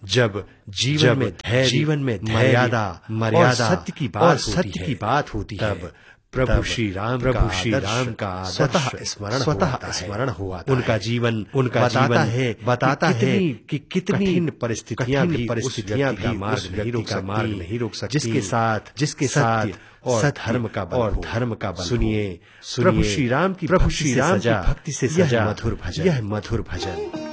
जब जीवन में मर्यादा और सत्य की बात होती है, तब प्रभु श्री राम का स्वतः स्मरण हुआ। उनका जीवन बताता है कि कितनी कठिन परिस्थितियां भी मार्ग नहीं रोक सकती, जिसके साथ और धर्म का बल। सुनिए प्रभु श्री राम की भक्ति से सजा यह मधुर भजन।